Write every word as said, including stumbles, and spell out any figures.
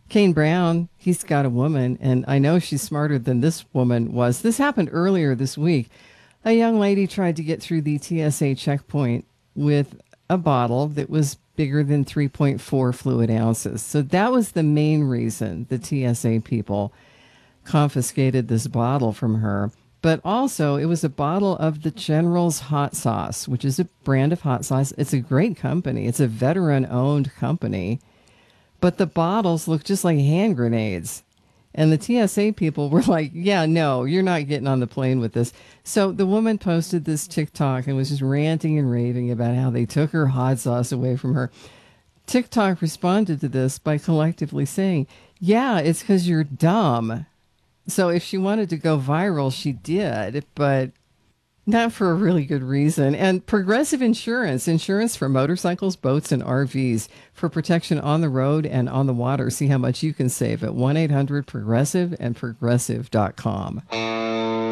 Kane Brown, he's got a woman, and I know she's smarter than this woman was. This happened earlier this week. A young lady tried to get through the T S A checkpoint with a bottle that was bigger than three point four fluid ounces. So that was the main reason the T S A people confiscated this bottle from her. But also, it was a bottle of the General's hot sauce, which is a brand of hot sauce. It's a great company. It's a veteran-owned company. But the bottles look just like hand grenades. And the T S A people were like, yeah, no, you're not getting on the plane with this. So the woman posted this TikTok and was just ranting and raving about how they took her hot sauce away from her. TikTok responded to this by collectively saying, yeah, it's because you're dumb. So if she wanted to go viral, she did, but not for a really good reason. And Progressive Insurance, insurance for motorcycles, boats, and R Vs for protection on the road and on the water. See how much you can save at one eight hundred progressive and progressive dot com.